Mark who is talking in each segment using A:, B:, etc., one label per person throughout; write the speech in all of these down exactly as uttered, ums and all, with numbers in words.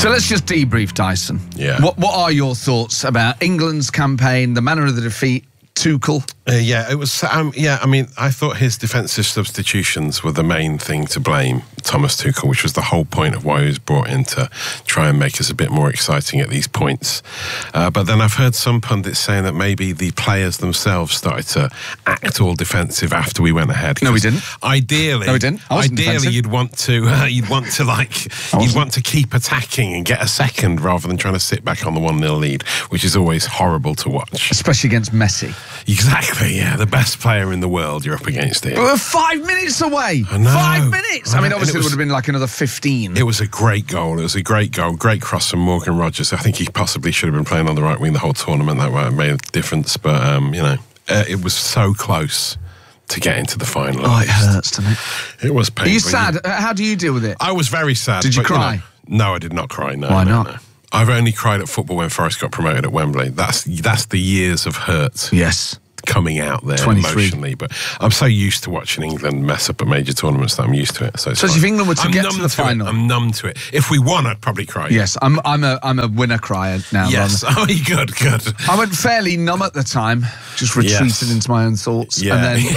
A: So let's just debrief, Dyson.
B: Yeah.
A: What What are your thoughts about England's campaign, the manner of the defeat, Tuchel?
B: Uh, yeah, it was. Um, yeah, I mean, I thought his defensive substitutions were the main thing to blame, Thomas Tuchel, which was the whole point of why he was brought in, to try and make us a bit more exciting at these points. Uh, but then I've heard some pundits saying that maybe the players themselves started to act all defensive after we went ahead.
A: No, we didn't.
B: Ideally,
A: no, we didn't. I wasn't
B: ideally,
A: defensive.
B: you'd want to, uh, you'd want to like, you'd want to keep attacking and get a second rather than trying to sit back on the one nil lead, which is always horrible to watch,
A: especially against Messi.
B: Exactly. Yeah, the best player in the world you're up against here.
A: We're five minutes away.
B: I know.
A: Five minutes. I, I mean, obviously, it, was,
B: it
A: would have been like another fifteen.
B: It was a great goal. It was a great goal. Great cross from Morgan Rogers. I think he possibly should have been playing on the right wing the whole tournament. That might have made a difference. But, um, you know, uh, it was so close to get into the final.
A: Oh, it hurts, doesn't it?
B: It was painful.
A: Are you sad? You... How do you deal with it?
B: I was very sad.
A: Did you
B: but,
A: cry?
B: You know, no, I did not cry. No.
A: Why
B: no,
A: not?
B: No. I've only cried at football when Forest got promoted at Wembley. That's that's the years of hurt.
A: Yes.
B: Coming out there
A: twenty-three
B: emotionally, but I'm so used to watching England mess up at major tournaments that I'm used to it. So,
A: so if England were to
B: I'm
A: get to the
B: to
A: final,
B: it. I'm numb to it. If we won, I'd probably cry.
A: Yes, I'm. I'm a. I'm a winner crier now.
B: Yes.
A: Rather.
B: Oh, good, good.
A: I went fairly numb at the time, just retreated yes. into my own thoughts,
B: yeah.
A: and then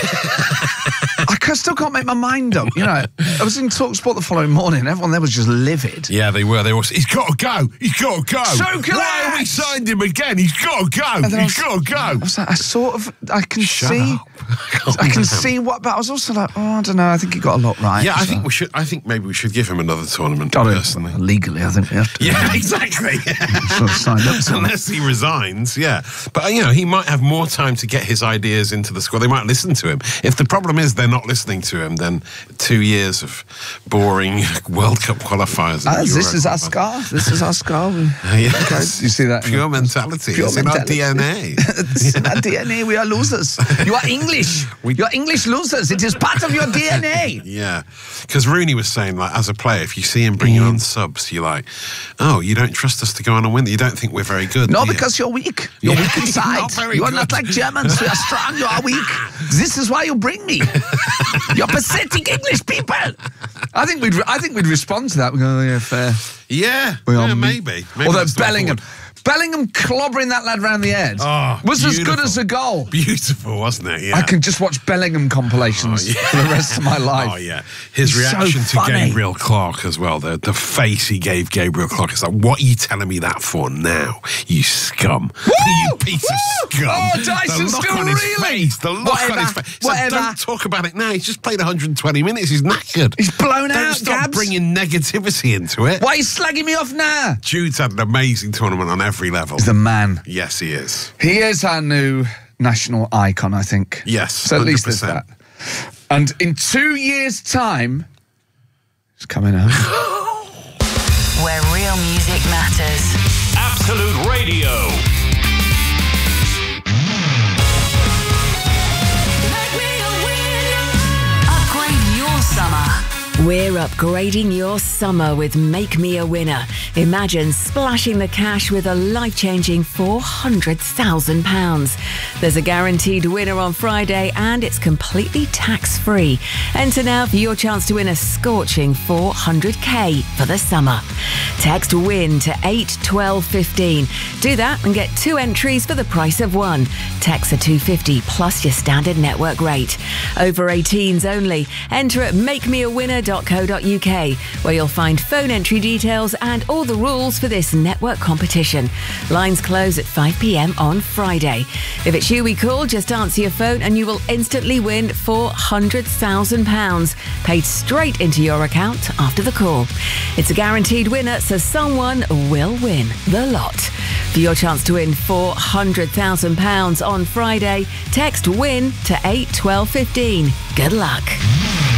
A: I still can't make my mind up. You know, I was in TalkSport the following morning. Everyone there was just livid.
B: Yeah, they were. They were. He's got to go. He's got to go.
A: So glad.
B: Why have we signed him again? He's got to go. He's got to go.
A: I was like, I sort of, I can
B: Shut
A: see.
B: Up.
A: I can see what, but I was also like, oh, I don't know. I think he got a lot right.
B: Yeah, I
A: so.
B: think we should. I think maybe we should give him another tournament.
A: Got
B: personally,
A: it. Legally, I think we have to.
B: Yeah, exactly.
A: Sort of signed up to
B: Unless he resigns, yeah. But you know, he might have more time to get his ideas into the squad. They might listen to him. If the problem is they're not listening to him, then two years of boring World Cup qualifiers.
A: Ah, this is our scar. This is our scar.
B: Yes.
A: You see that?
B: Pure mentality.
A: Pure
B: it's
A: mentality.
B: in our D N A.
A: It's in our D N A. We are losers. You are English.
B: We,
A: You're English losers. It is part of your D N A.
B: Yeah. Because Rooney was saying, like, as a player, if you see him bringing mm. on subs, you're like, oh, you don't trust us to go on and win. You don't think we're very good.
A: No, because you're weak. You're
B: yeah.
A: weak inside. You are good. Not like Germans. We are strong. You are weak. This is why you bring me. You're pathetic English people. I think we'd. I think we'd respond to that. We go, oh, yeah, fair.
B: Yeah. Yeah, maybe. maybe.
A: Although Bellingham. Bellingham clobbering that lad round the head
B: oh,
A: was
B: beautiful.
A: as good as a goal.
B: Beautiful, wasn't it? Yeah.
A: I can just watch Bellingham compilations oh, yeah. for the rest of my life.
B: Oh, yeah. His
A: He's
B: reaction
A: so
B: to Gabriel Clark as well, the, the face he gave Gabriel Clark. It's like, what are you telling me that for now, you scum?
A: Woo!
B: You piece
A: Woo!
B: of scum.
A: Oh, Dyson's
B: the look
A: still
B: on his
A: reeling.
B: face. The look
A: Whatever.
B: on his face. So
A: Whatever.
B: don't talk about it now. He's just played one hundred twenty minutes. He's knackered.
A: He's blown
B: don't
A: out,
B: stop
A: Gabs.
B: bringing negativity into it.
A: Why are you slagging me off now?
B: Jude's had an amazing tournament on every level.
A: He's the man.
B: Yes, he is.
A: He is our new national icon, I think.
B: Yes,
A: so at least there's that. And in two years' time, it's coming out.
C: Where real music matters.
D: Absolute Radio.
C: Upgrade your summer. We're upgrading your summer with Make Me a Winner. Imagine splashing the cash with a life-changing four hundred thousand pounds. There's a guaranteed winner on Friday and it's completely tax-free. Enter now for your chance to win a scorching four hundred k for the summer. Text WIN to eight twelve fifteen. Do that and get two entries for the price of one. Text are two fifty plus your standard network rate. Over eighteens only. Enter at make me a winner dot co dot uk, where you'll find phone entry details and all the rules for this network competition. Lines close at five p m on Friday. If it's you we call, just answer your phone and you will instantly win four hundred thousand pounds paid straight into your account after the call. It's a guaranteed winner, so someone will win the lot. For your chance to win four hundred thousand pounds on Friday, text WIN to eight twelve fifteen. Good luck.